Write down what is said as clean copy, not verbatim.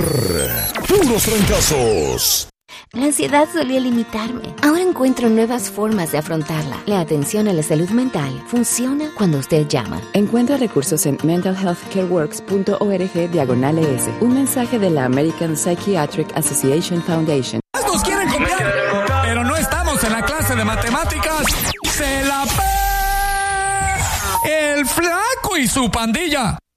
Puros Trancazos. La ansiedad solía limitarme. Ahora encuentro nuevas formas de afrontarla. La atención a la salud mental funciona cuando usted llama. Encuentra recursos en mentalhealthcareworks.org/ES. Un mensaje de la American Psychiatric Association Foundation. Nos quieren copiar, pero no estamos en la clase de matemáticas. ¡Se la el Flaco y su pandilla!